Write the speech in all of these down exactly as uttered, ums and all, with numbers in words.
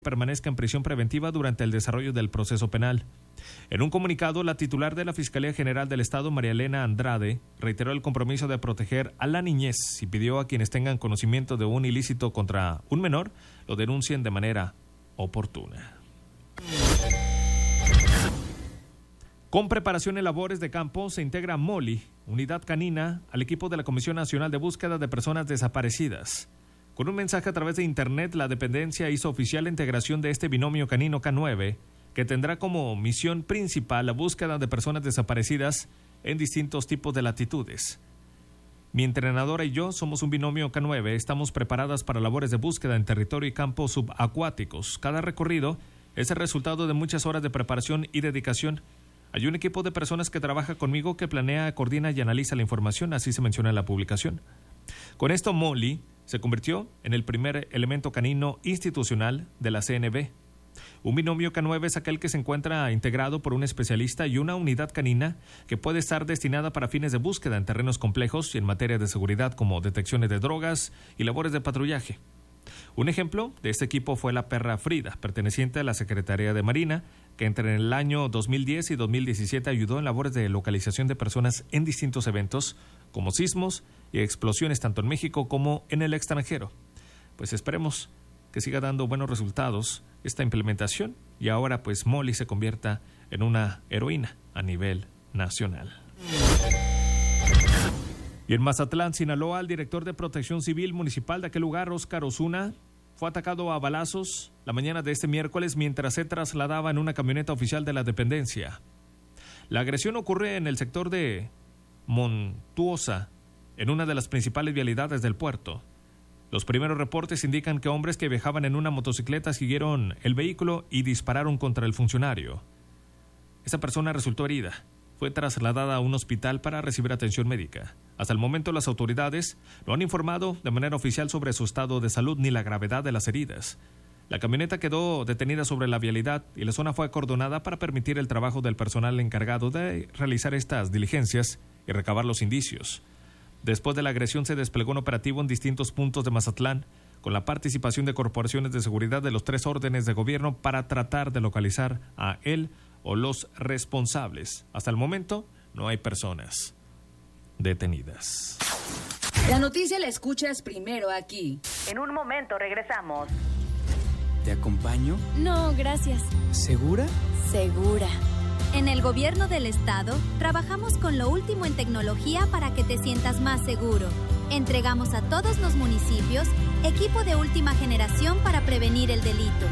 permanezca en prisión preventiva durante el desarrollo del proceso penal. En un comunicado, la titular de la Fiscalía General del Estado, María Elena Andrade, reiteró el compromiso de proteger a la niñez y pidió a quienes tengan conocimiento de un ilícito contra un menor, lo denuncien de manera oportuna. Con preparación en labores de campo se integra MOLI, unidad canina, al equipo de la Comisión Nacional de Búsqueda de Personas Desaparecidas. Con un mensaje a través de Internet, la dependencia hizo oficial la integración de este binomio canino K nueve, que tendrá como misión principal la búsqueda de personas desaparecidas en distintos tipos de latitudes. Mi entrenadora y yo somos un binomio K nueve, estamos preparadas para labores de búsqueda en territorio y campos subacuáticos. Cada recorrido es el resultado de muchas horas de preparación y dedicación. Hay un equipo de personas que trabaja conmigo que planea, coordina y analiza la información, así se menciona en la publicación. Con esto, MOLI se convirtió en el primer elemento canino institucional de la C N B. Un binomio K nueve es aquel que se encuentra integrado por un especialista y una unidad canina que puede estar destinada para fines de búsqueda en terrenos complejos y en materia de seguridad como detecciones de drogas y labores de patrullaje. Un ejemplo de este equipo fue la perra Frida, perteneciente a la Secretaría de Marina, que entre el año dos mil diez y dos mil diecisiete ayudó en labores de localización de personas en distintos eventos, como sismos y explosiones tanto en México como en el extranjero. Pues esperemos que siga dando buenos resultados esta implementación y ahora pues MOLI se convierta en una heroína a nivel nacional. Y en Mazatlán, Sinaloa, el director de Protección Civil Municipal de aquel lugar, Óscar Osuna, fue atacado a balazos la mañana de este miércoles mientras se trasladaba en una camioneta oficial de la dependencia. La agresión ocurre en el sector de Montuosa, en una de las principales vialidades del puerto. Los primeros reportes indican que hombres que viajaban en una motocicleta siguieron el vehículo y dispararon contra el funcionario. Esta persona resultó herida. Fue trasladada a un hospital para recibir atención médica. Hasta el momento, las autoridades no han informado de manera oficial sobre su estado de salud ni la gravedad de las heridas. La camioneta quedó detenida sobre la vialidad y la zona fue acordonada para permitir el trabajo del personal encargado de realizar estas diligencias y recabar los indicios. Después de la agresión se desplegó un operativo en distintos puntos de Mazatlán con la participación de corporaciones de seguridad de los tres órdenes de gobierno para tratar de localizar a él o los responsables. Hasta el momento no hay personas detenidas. La noticia la escuchas primero aquí. En un momento regresamos. ¿Te acompaño? No, gracias. ¿Segura? Segura. En el gobierno del estado, trabajamos con lo último en tecnología para que te sientas más seguro. Entregamos a todos los municipios equipo de última generación para prevenir el delito.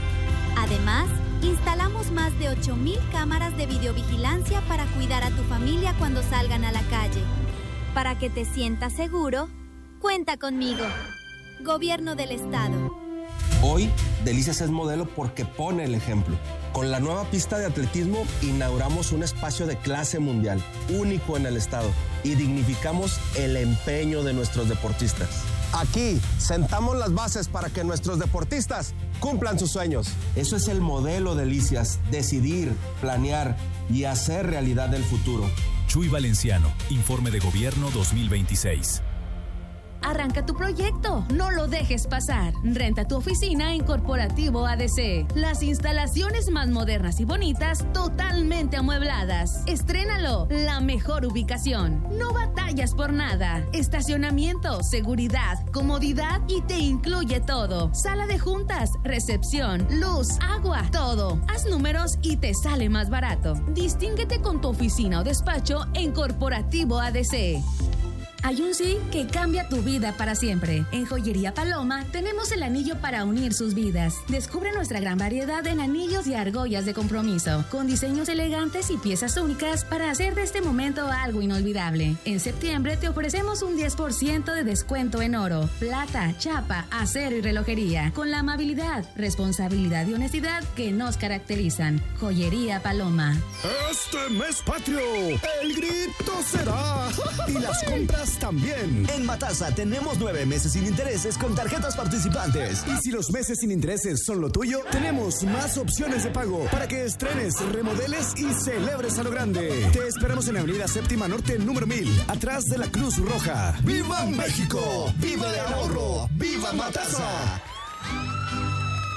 Además, instalamos más de ocho mil cámaras de videovigilancia para cuidar a tu familia cuando salgan a la calle. Para que te sientas seguro, cuenta conmigo. Gobierno del estado. Hoy, Delicias es modelo porque pone el ejemplo. Con la nueva pista de atletismo inauguramos un espacio de clase mundial, único en el estado, y dignificamos el empeño de nuestros deportistas. Aquí sentamos las bases para que nuestros deportistas cumplan sus sueños. Eso es el modelo Delicias, decidir, planear y hacer realidad el futuro. Chuy Valenciano, Informe de Gobierno dos mil veintiséis. Arranca tu proyecto, no lo dejes pasar. Renta tu oficina en Corporativo A D C. Las instalaciones más modernas y bonitas, totalmente amuebladas. Estrénalo, la mejor ubicación. No batallas por nada. Estacionamiento, seguridad, comodidad y te incluye todo. Sala de juntas, recepción, luz, agua, todo. Haz números y te sale más barato. Distínguete con tu oficina o despacho en Corporativo A D C. Hay un sí que cambia tu vida para siempre. En Joyería Paloma tenemos el anillo para unir sus vidas. Descubre nuestra gran variedad en anillos y argollas de compromiso, con diseños elegantes y piezas únicas para hacer de este momento algo inolvidable. En septiembre te ofrecemos un diez por ciento de descuento en oro, plata, chapa, acero y relojería, con la amabilidad, responsabilidad y honestidad que nos caracterizan. Joyería Paloma. Este mes patrio, el grito será y las compras también. En Matasa tenemos nueve meses sin intereses con tarjetas participantes. Y si los meses sin intereses son lo tuyo, tenemos más opciones de pago para que estrenes, remodeles y celebres a lo grande. Te esperamos en Avenida Séptima Norte, número mil, atrás de la Cruz Roja. ¡Viva México! ¡Viva el ahorro! ¡Viva Matasa!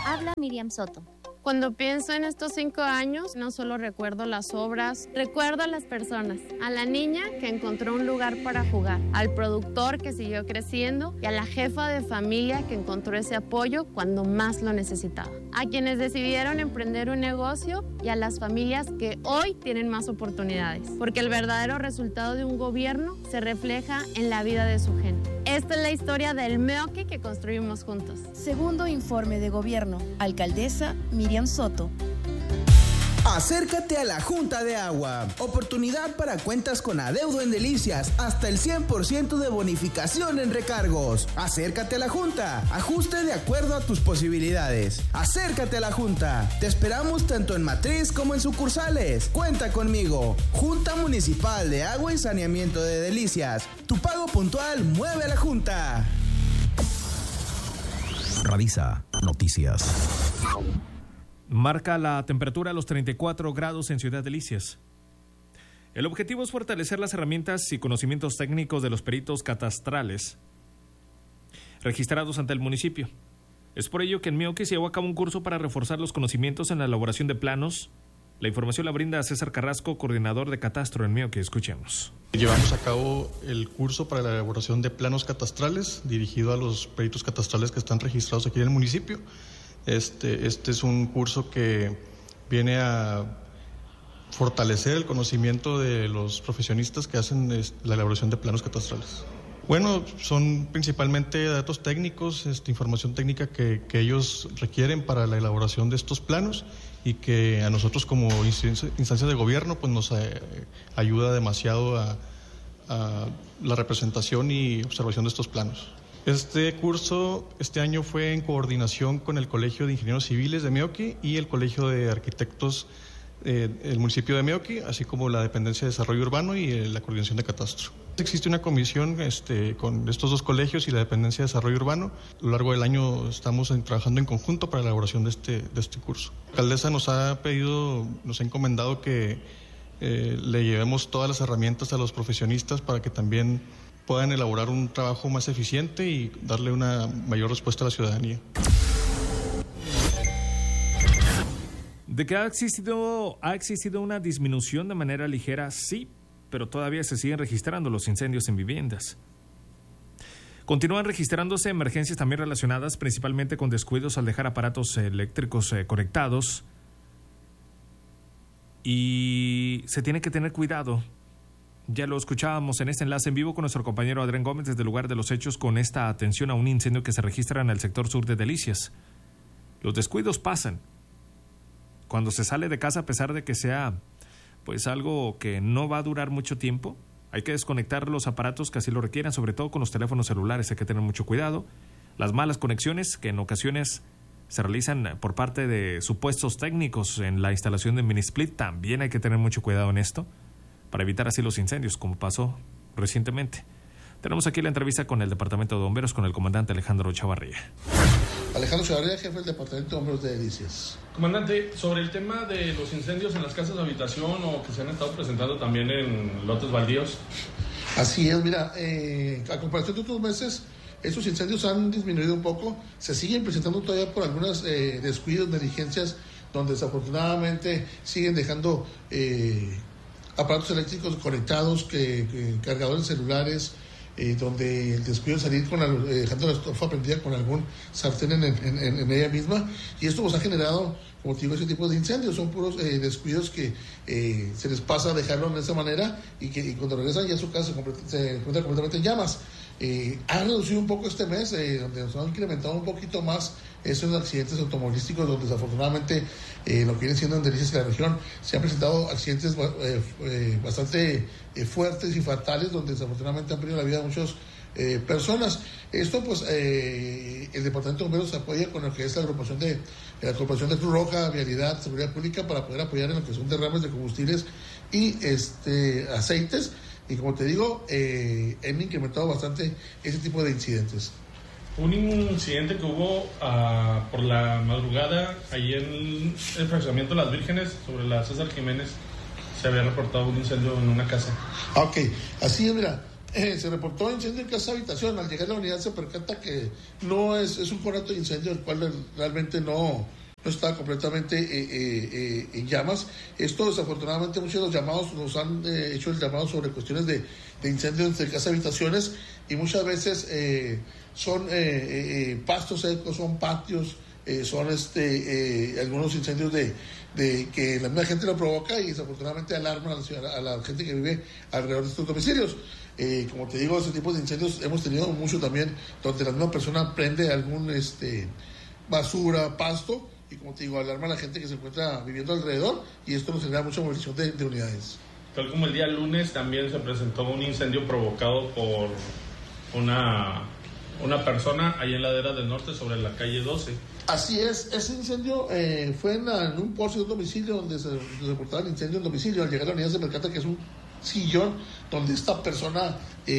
Habla Miriam Soto. Cuando pienso en estos cinco años, no solo recuerdo las obras, recuerdo a las personas, a la niña que encontró un lugar para jugar, al productor que siguió creciendo y a la jefa de familia que encontró ese apoyo cuando más lo necesitaba, a quienes decidieron emprender un negocio y a las familias que hoy tienen más oportunidades, porque el verdadero resultado de un gobierno se refleja en la vida de su gente. Esta es la historia del Meoqui que construimos juntos. Segundo informe de gobierno, alcaldesa Miriam Soto. Acércate a la Junta de Agua. Oportunidad para cuentas con adeudo en Delicias. Hasta el cien por ciento de bonificación en recargos. Acércate a la Junta. Ajuste de acuerdo a tus posibilidades. Acércate a la Junta. Te esperamos tanto en matriz como en sucursales. Cuenta conmigo. Junta Municipal de Agua y Saneamiento de Delicias. Tu pago puntual mueve a la Junta. Radisa Noticias. Marca la temperatura a los treinta y cuatro grados en Ciudad Delicias. El objetivo es fortalecer las herramientas y conocimientos técnicos de los peritos catastrales registrados ante el municipio. Es por ello que en Meoqui se llevó a cabo un curso para reforzar los conocimientos en la elaboración de planos. La información la brinda César Carrasco, coordinador de catastro en Meoqui. Escuchemos. Llevamos a cabo el curso para la elaboración de planos catastrales dirigido a los peritos catastrales que están registrados aquí en el municipio. Este, este es un curso que viene a fortalecer el conocimiento de los profesionistas que hacen la elaboración de planos catastrales. Bueno, son principalmente datos técnicos, este, información técnica que, que ellos requieren para la elaboración de estos planos y que a nosotros como instancia, instancia de gobierno pues nos eh, ayuda demasiado a, a la representación y observación de estos planos. Este curso este año fue en coordinación con el Colegio de Ingenieros Civiles de Meoqui y el Colegio de Arquitectos eh, del municipio de Meoqui, así como la Dependencia de Desarrollo Urbano y eh, la Coordinación de Catastro. Existe una comisión este, con estos dos colegios y la Dependencia de Desarrollo Urbano. A lo largo del año estamos en, trabajando en conjunto para la elaboración de este, de este curso. La alcaldesa nos ha pedido, nos ha encomendado que eh, le llevemos todas las herramientas a los profesionistas para que también puedan elaborar un trabajo más eficiente y darle una mayor respuesta a la ciudadanía. De que ha existido, ha existido una disminución de manera ligera, sí, pero todavía se siguen registrando los incendios en viviendas. Continúan registrándose emergencias también relacionadas principalmente con descuidos al dejar aparatos eléctricos eh, conectados. Y se tiene que tener cuidado. Ya lo escuchábamos en este enlace en vivo con nuestro compañero Adrián Gómez desde el lugar de los hechos con esta atención a un incendio que se registra en el sector sur de Delicias. Los descuidos pasan. Cuando se sale de casa, a pesar de que sea pues algo que no va a durar mucho tiempo, hay que desconectar los aparatos que así lo requieran, sobre todo con los teléfonos celulares. Hay que tener mucho cuidado. Las malas conexiones que en ocasiones se realizan por parte de supuestos técnicos en la instalación de mini split, también hay que tener mucho cuidado en esto, para evitar así los incendios, como pasó recientemente. Tenemos aquí la entrevista con el Departamento de Bomberos, con el comandante Alejandro Chavarría. Alejandro Chavarría, jefe del Departamento de Bomberos de Delicias. Comandante, sobre el tema de los incendios en las casas de habitación o que se han estado presentando también en lotes baldíos. Así es, mira, eh, a comparación de otros meses, estos incendios han disminuido un poco, se siguen presentando todavía por algunos eh, descuidos, negligencias, donde desafortunadamente siguen dejando eh, aparatos eléctricos conectados, que, que cargadores celulares, eh, donde el descuido de salir con la, eh, dejando la estufa prendida con algún sartén en, en, en, en ella misma, y esto pues ha generado, como te digo, ese tipo de incendios. Son puros eh, descuidos que eh, se les pasa a dejarlo de esa manera y que y cuando regresan ya a su casa se, se encuentra completamente en llamas. Eh, ha reducido un poco este mes, eh, donde nos han incrementado un poquito más esos accidentes automovilísticos, donde desafortunadamente eh, lo que viene siendo en Delicias y la región se han presentado accidentes eh, eh, bastante eh, fuertes y fatales, donde desafortunadamente han perdido la vida muchas eh, personas. Esto pues eh, el Departamento de Bomberos se apoya con lo que es la agrupación de la Corporación de Cruz Roja, Vialidad, Seguridad Pública, para poder apoyar en lo que son derrames de combustibles y este aceites. Y como te digo, eh, han incrementado bastante ese tipo de incidentes. Un incidente que hubo uh, por la madrugada, ahí en el fraccionamiento de Las Vírgenes, sobre la César Jiménez, se había reportado un incendio en una casa. Ok, así es, mira, Eh, se reportó incendio en casa habitación. Al llegar a la unidad se percata que no es, es un conato de incendio, el cual realmente no, no está completamente eh, eh, eh, en llamas. Esto desafortunadamente muchos de los llamados nos han eh, hecho el llamado sobre cuestiones de, de incendios entre casa habitaciones y muchas veces eh, son eh, eh, pastos secos, son patios, eh, son este eh, algunos incendios de, de que la misma gente lo provoca y desafortunadamente alarma a la, ciudad, a la gente que vive alrededor de estos domicilios. Eh, como te digo, ese tipo de incendios hemos tenido mucho también, donde la misma persona prende algún este basura, pasto, y como te digo, alarma a la gente que se encuentra viviendo alrededor, y esto nos genera mucha movilización de, de unidades. Tal como el día lunes también se presentó un incendio provocado por una, una persona ahí en Ladera del Norte sobre la calle doce. Así es, ese incendio eh, fue en, la, en un pozo de un domicilio donde se, se reportaba el incendio en domicilio. Al llegar a la unidad se percata que es un sillón donde esta persona eh,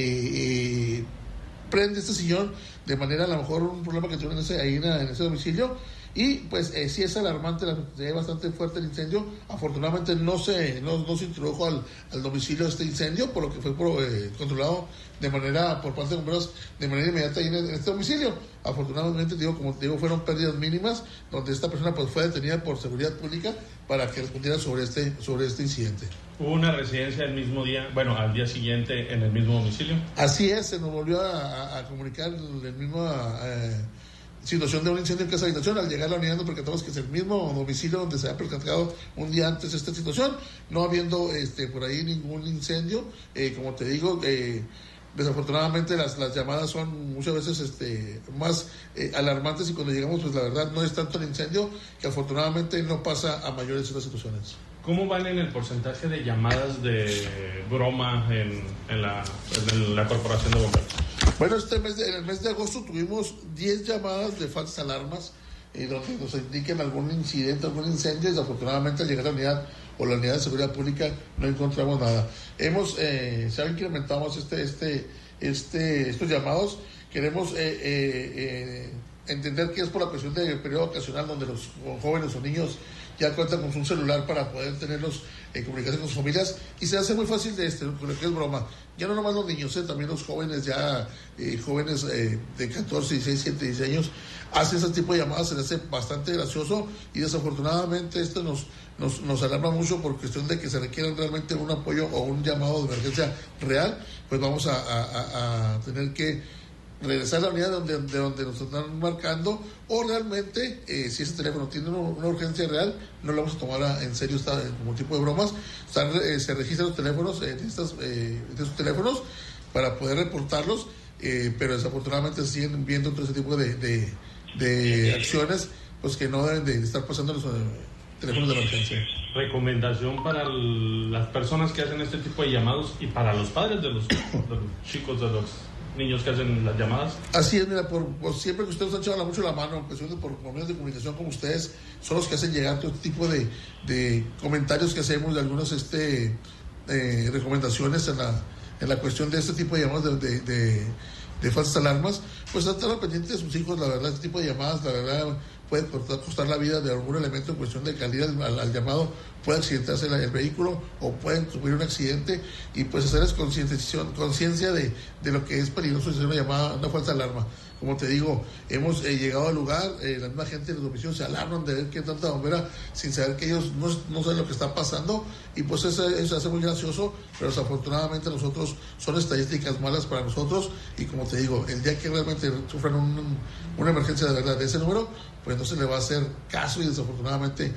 eh, prende este sillón de manera, a lo mejor un problema que tienen ese, ahí en, en ese domicilio, y pues eh, sí es alarmante, es bastante fuerte el incendio. Afortunadamente no se no, no se introdujo al, al domicilio este incendio, por lo que fue por, eh, controlado de manera por parte de bomberos de manera inmediata ahí en, en este domicilio. Afortunadamente, digo, como te digo, fueron pérdidas mínimas, donde esta persona pues fue detenida por seguridad pública para que respondiera sobre este sobre este incidente. ¿Hubo una residencia el mismo día, bueno, al día siguiente en el mismo domicilio? Así es, se nos volvió a, a, a comunicar el mismo eh, situación de un incendio en casa habitación. Al llegar a la unidad nos percatamos que es el mismo domicilio donde se ha percatado un día antes esta situación, no habiendo este por ahí ningún incendio. Eh, como te digo, eh, desafortunadamente las, las llamadas son muchas veces este más eh, alarmantes, y cuando llegamos pues la verdad no es tanto el incendio, que afortunadamente no pasa a mayores estas situaciones. ¿Cómo van en el porcentaje de llamadas de broma en, en, la, en la Corporación de Bomberos? Bueno, este mes de, en el mes de agosto tuvimos diez llamadas de falsas alarmas, eh, donde nos indiquen algún incidente, algún incendio. Desafortunadamente al llegar a la unidad o la unidad de seguridad pública no encontramos nada. Hemos, eh, se ha incrementado este, este, este, estos llamados. Queremos eh, eh, eh, entender que es por la cuestión del periodo ocasional, donde los jóvenes o niños ya cuentan con un celular para poder tenerlos en comunicación con sus familias, y se hace muy fácil de este, con lo que es broma. Ya no nomás los niños, eh, también los jóvenes, ya eh, jóvenes eh, de catorce, dieciséis, diecisiete años, hacen ese tipo de llamadas, se les hace bastante gracioso, y desafortunadamente esto nos, nos, nos alarma mucho por cuestión de que se requiere realmente un apoyo o un llamado de emergencia real. Pues vamos a, a, a tener que regresar a la unidad donde, de donde nos están marcando, o realmente eh, si ese teléfono tiene una, una urgencia real, no lo vamos a tomar a, en serio esta, como tipo de bromas. Están, eh, se registran los teléfonos eh, de, estas, eh, de esos teléfonos para poder reportarlos, eh, pero desafortunadamente se siguen viendo todo ese tipo de, de, de acciones pues que no deben de estar pasando los eh, teléfonos de emergencia. Recomendación para el, las personas que hacen este tipo de llamados, y para los padres de los, de los chicos, de los niños que hacen las llamadas. Así es, mira, por, por siempre que ustedes han echado mucho la mano, pues, por, por medios de comunicación como ustedes, son los que hacen llegar todo tipo de, de comentarios que hacemos, de algunas este, eh, recomendaciones en la, en la cuestión de este tipo de llamadas de, de, de, de falsas alarmas. Pues estar al pendiente de sus hijos, la verdad, este tipo de llamadas, la verdad, puede costar, costar la vida de algún elemento en cuestión de calidad al, al llamado, puede accidentarse el, el vehículo o pueden sufrir un accidente, y pues hacerles conciencia de, de lo que es peligroso hacer una llamada, una falsa alarma. Como te digo, hemos eh, llegado al lugar, eh, la misma gente de los domicilios se alarman de ver que hay tanta bombera sin saber que ellos no, no saben lo que está pasando, y pues eso, eso hace muy gracioso, pero desafortunadamente nosotros son estadísticas malas para nosotros, y como te digo, el día que realmente sufran un, una emergencia de verdad de ese número, pues no se le va a hacer caso, y desafortunadamente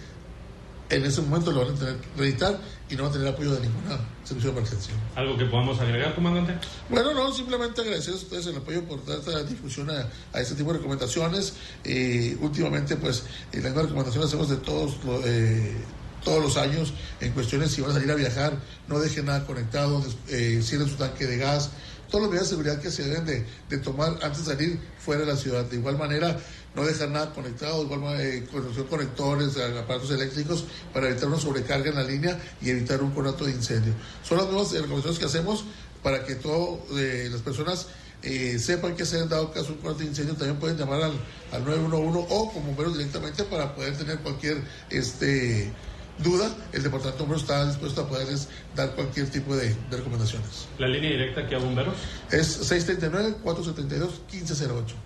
en ese momento lo van a tener que reeditar y no van a tener apoyo de ninguna servicio de emergencia. ¿Algo que podamos agregar, comandante? Bueno, no, simplemente agradecer a ustedes el apoyo por dar esta difusión a, a este tipo de recomendaciones. Eh, últimamente, pues, eh, las recomendaciones hacemos de todos los... Eh, todos los años, en cuestiones si van a salir a viajar, no dejen nada conectado, eh, cierren su tanque de gas, todas las medidas de seguridad que se deben de, de tomar antes de salir fuera de la ciudad. De igual manera, no dejar nada conectado, de igual manera, eh, conectores, aparatos eléctricos, para evitar una sobrecarga en la línea y evitar un conato de incendio. Son las nuevas recomendaciones que hacemos para que todas eh, las personas Eh, sepan que se han dado caso de un conato de incendio. También pueden llamar al, al nueve uno uno o como bomberos directamente para poder tener cualquier este duda, el Departamento de Bomberos está dispuesto a poderles dar cualquier tipo de, de recomendaciones. ¿La línea directa aquí a bomberos? Es seis tres nueve, cuatro siete dos, uno cinco cero ocho.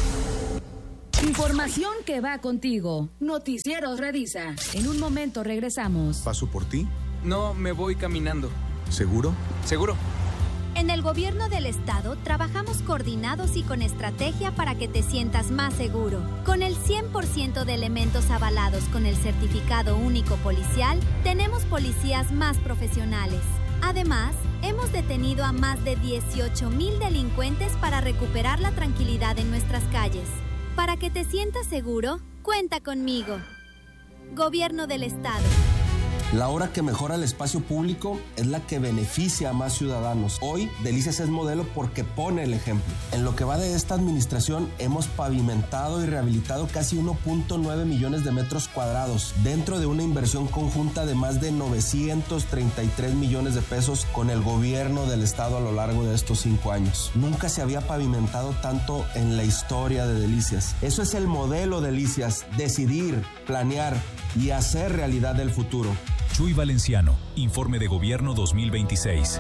Información que va contigo. Noticieros Radisa. En un momento regresamos. ¿Paso por ti? No, me voy caminando. ¿Seguro? ¿Seguro? En el gobierno del estado trabajamos coordinados y con estrategia para que te sientas más seguro. Con el cien por ciento de elementos avalados con el certificado único policial, tenemos policías más profesionales. Además, hemos detenido a más de dieciocho mil delincuentes para recuperar la tranquilidad en nuestras calles. Para que te sientas seguro, cuenta conmigo. Gobierno del estado. La obra que mejora el espacio público es la que beneficia a más ciudadanos. Hoy, Delicias es modelo porque pone el ejemplo. En lo que va de esta administración, hemos pavimentado y rehabilitado casi uno punto nueve millones de metros cuadrados, dentro de una inversión conjunta de más de novecientos treinta y tres millones de pesos con el gobierno del estado a lo largo de estos cinco años. Nunca se había pavimentado tanto en la historia de Delicias. Eso es el modelo Delicias: decidir, planear y hacer realidad el futuro. Chuy Valenciano, Informe de Gobierno dos mil veintiséis.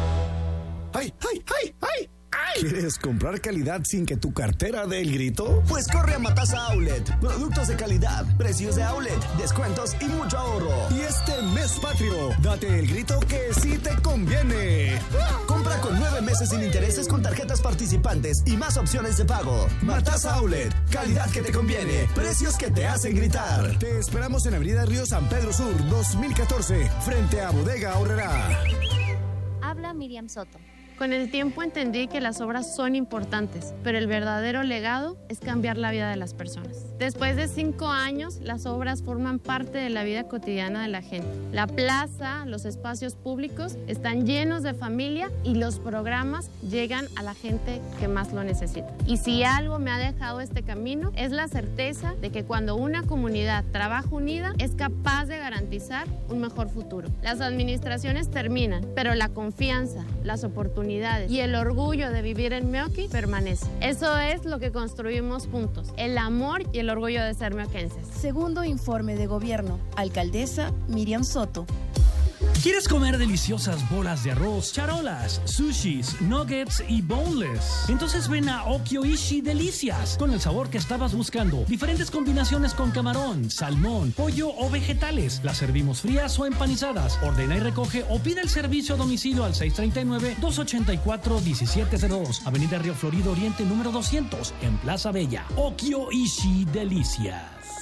¡Ay, ay, ay, ay! ¿Quieres comprar calidad sin que tu cartera dé el grito? Pues corre a Matasa Outlet. Productos de calidad, precios de outlet, descuentos y mucho ahorro. Y este mes patrio, date el grito que sí te conviene. Compra con nueve meses sin intereses con tarjetas participantes y más opciones de pago. Matasa Outlet, calidad que te conviene, precios que te hacen gritar. Te esperamos en Avenida Río San Pedro Sur, dos mil catorce, frente a Bodega Aurrerá. Habla Miriam Soto. Con el tiempo entendí que las obras son importantes, pero el verdadero legado es cambiar la vida de las personas. Después de cinco años, las obras forman parte de la vida cotidiana de la gente. La plaza, los espacios públicos están llenos de familia y los programas llegan a la gente que más lo necesita. Y si algo me ha dejado este camino, es la certeza de que cuando una comunidad trabaja unida, es capaz de garantizar un mejor futuro. Las administraciones terminan, pero la confianza, las oportunidades y el orgullo de vivir en Meoqui permanece. Eso es lo que construimos juntos, el amor y el orgullo de ser meoquenses. Segundo informe de gobierno. Alcaldesa Miriam Soto. ¿Quieres comer deliciosas bolas de arroz, charolas, sushis, nuggets y boneless? Entonces ven a Okyoishi Delicias, con el sabor que estabas buscando. Diferentes combinaciones con camarón, salmón, pollo o vegetales. Las servimos frías o empanizadas. Ordena y recoge o pide el servicio a domicilio al seis tres nueve, dos ocho cuatro, uno siete cero dos. Avenida Río Florido Oriente número doscientos, en Plaza Bella. Okyoishi Delicias.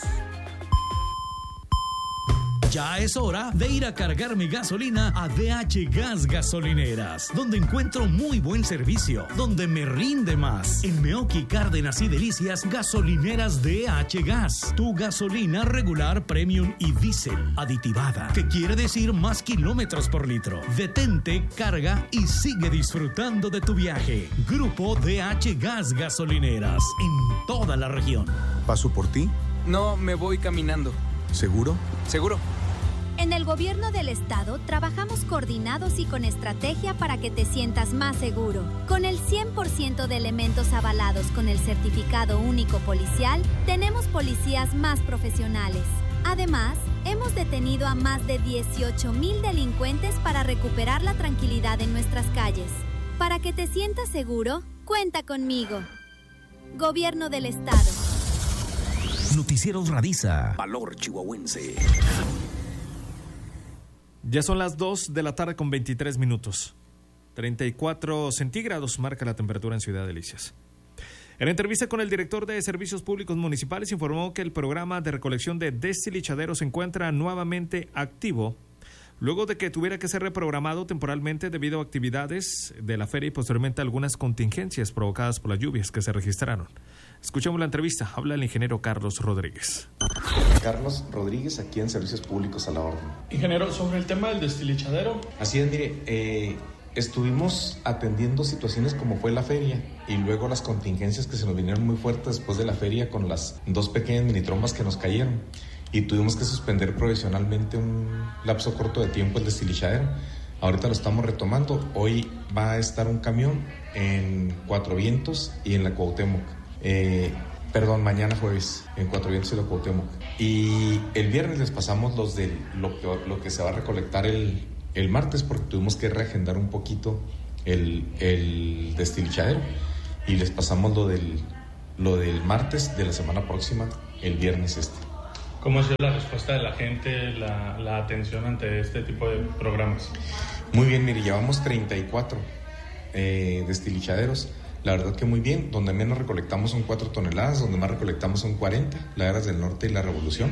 Ya es hora de ir a cargar mi gasolina a D H Gas Gasolineras, donde encuentro muy buen servicio, donde me rinde más. En Meoqui, Cárdenas y Delicias, gasolineras D H Gas. Tu gasolina regular, premium y diésel aditivada, que quiere decir más kilómetros por litro. Detente, carga y sigue disfrutando de tu viaje. Grupo D H Gas Gasolineras, en toda la región. ¿Paso por ti? No, me voy caminando. ¿Seguro? ¿Seguro? En el gobierno del estado trabajamos coordinados y con estrategia para que te sientas más seguro. Con el cien por ciento de elementos avalados con el certificado único policial, tenemos policías más profesionales. Además, hemos detenido a más de dieciocho mil delincuentes para recuperar la tranquilidad en nuestras calles. Para que te sientas seguro, cuenta conmigo. Gobierno del estado. Noticieros Radisa. Valor chihuahuense. Ya son las dos de la tarde con veintitrés minutos. treinta y cuatro centígrados marca la temperatura en Ciudad Delicias. En entrevista con el director de Servicios Públicos Municipales, informó que el programa de recolección de destilichaderos se encuentra nuevamente activo, luego de que tuviera que ser reprogramado temporalmente debido a actividades de la feria y posteriormente algunas contingencias provocadas por las lluvias que se registraron. Escuchamos la entrevista. Habla el ingeniero Carlos Rodríguez. Carlos Rodríguez, aquí en Servicios Públicos a la Orden. Ingeniero, sobre el tema del destilichadero. Así es, mire, eh, estuvimos atendiendo situaciones como fue la feria y luego las contingencias que se nos vinieron muy fuertes después de la feria con las dos pequeñas minitrombas que nos cayeron y tuvimos que suspender provisionalmente un lapso corto de tiempo el destilichadero. Ahorita lo estamos retomando. Hoy va a estar un camión en Cuatro Vientos y en la Cuauhtémoc. Eh, Perdón, mañana jueves, en Cuatro Vientos y la Cuauhtémoc. Y el viernes les pasamos los de lo que, lo que se va a recolectar el, el martes, porque tuvimos que reagendar un poquito el, el destilichadero. Y les pasamos lo del, lo del martes de la semana próxima, el viernes este. ¿Cómo ha sido la respuesta de la gente, la, la atención ante este tipo de programas? Muy bien, mire, llevamos treinta y cuatro eh, destilichaderos. La verdad que muy bien. Donde menos recolectamos son cuatro toneladas, donde más recolectamos son cuarenta, Laderas del Norte y La Revolución.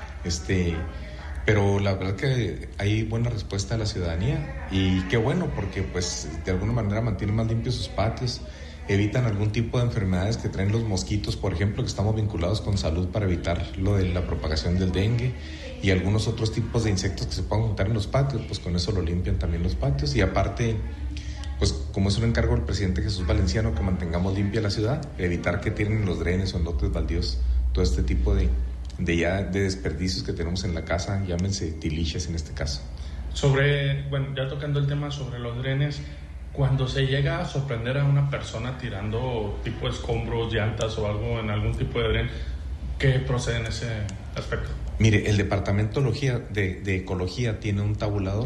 Este, pero la verdad que hay buena respuesta de la ciudadanía y qué bueno, porque pues de alguna manera mantienen más limpios sus patios, evitan algún tipo de enfermedades que traen los mosquitos, por ejemplo, que estamos vinculados con salud para evitar lo de la propagación del dengue y algunos otros tipos de insectos que se puedan juntar en los patios, pues con eso lo limpian también los patios. Y aparte, pues como es un encargo del presidente Jesús Valenciano, que mantengamos limpia la ciudad, evitar que tienen los drenes o en lotes baldíos todo este tipo de, de, ya, de desperdicios que tenemos en la casa, llámense tiliches en este caso. Sobre, bueno, ya tocando el tema sobre los drenes, cuando se llega a sorprender a una persona tirando tipo escombros, llantas o algo en algún tipo de dren, ¿qué procede en ese aspecto? Mire, el Departamento de, de Ecología tiene un tabulador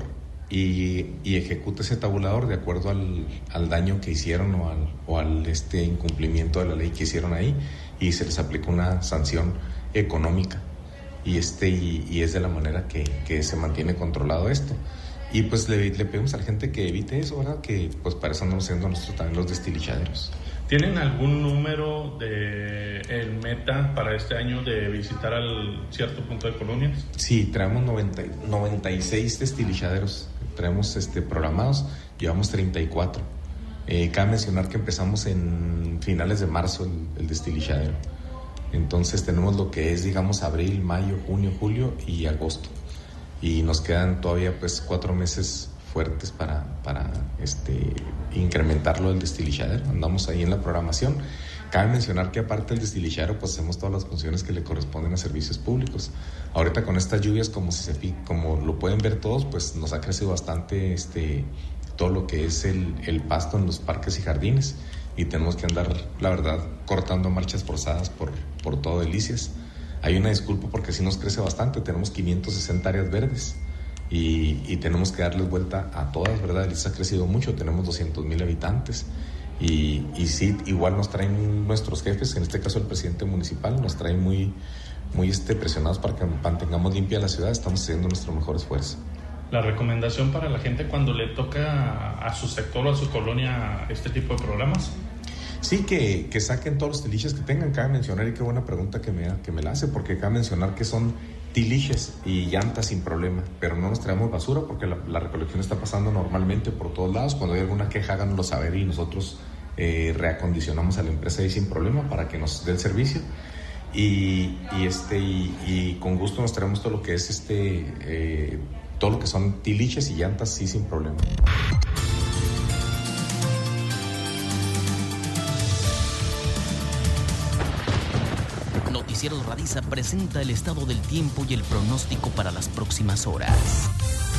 y, y ejecuta ese tabulador de acuerdo al, al daño que hicieron o al, o al este incumplimiento de la ley que hicieron ahí, y se les aplica una sanción económica y, este, y, y es de la manera que, que se mantiene controlado esto. Y pues le, le pedimos a la gente que evite eso, ¿verdad? Que pues para eso andamos haciendo nosotros también los destilichaderos. ¿Tienen algún número de el meta para este año de visitar al cierto punto de colonias? Sí, traemos noventa, noventa y seis destilichaderos, traemos este, programados, llevamos treinta y cuatro. Eh, cabe mencionar que empezamos en finales de marzo el, el destilichadero. Entonces tenemos lo que es, digamos, abril, mayo, junio, julio y agosto. Y nos quedan todavía pues cuatro meses fuertes para, para este, incrementarlo del destilichadero. Andamos ahí en la programación. Cabe mencionar que aparte del destilichadero pues hacemos todas las funciones que le corresponden a servicios públicos. Ahorita con estas lluvias, como, si se, como lo pueden ver todos, pues nos ha crecido bastante este, todo lo que es el, el pasto en los parques y jardines, y tenemos que andar, la verdad, cortando marchas forzadas por, por todo Delicias. Hay una disculpa porque sí nos crece bastante, tenemos quinientas sesenta áreas verdes y, y tenemos que darles vuelta a todas, ¿verdad? Delicias ha crecido mucho, tenemos doscientos mil habitantes y, y sí, igual nos traen nuestros jefes, en este caso el presidente municipal, nos traen muy, muy este, presionados para que mantengamos limpia la ciudad. Estamos haciendo nuestro mejor esfuerzo. La recomendación para la gente cuando le toca a su sector o a su colonia este tipo de programas. Sí, que, que saquen todos los tiliches que tengan. Cabe mencionar, y qué buena pregunta que me, que me la hace, porque cabe mencionar que son tiliches y llantas sin problema, pero no nos traemos basura porque la, la recolección está pasando normalmente por todos lados. Cuando hay alguna queja, háganoslo saber y nosotros eh, reacondicionamos a la empresa ahí sin problema para que nos dé el servicio. Y, y, este, y, y con gusto nos traemos todo lo que es este, eh, todo lo que son tiliches y llantas, sí, sin problema. Noticieros Radisa presenta el estado del tiempo y el pronóstico para las próximas horas.